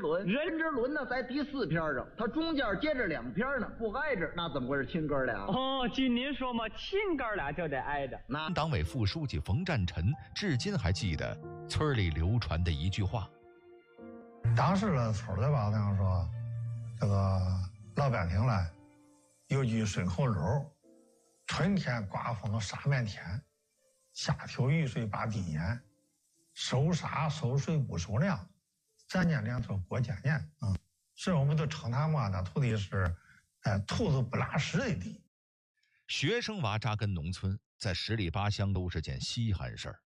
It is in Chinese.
伦，人之伦呢在第4篇上，它中间接着2篇呢，不挨着，那怎么会是亲哥俩？ 哦，据您说嘛，亲哥俩就得挨着。 那党委副书记冯占臣至今还记得村里流传的一句话。 当时的村里吧，那样说，这个老百姓来有句顺口溜：春天刮风沙满天，夏秋雨水把地淹，收沙收水不收粮，咱家两头过见年。所以我们都称他们那土地是兔子不拉屎的地。 学生娃扎根农村，在十里八乡都是件稀罕事儿。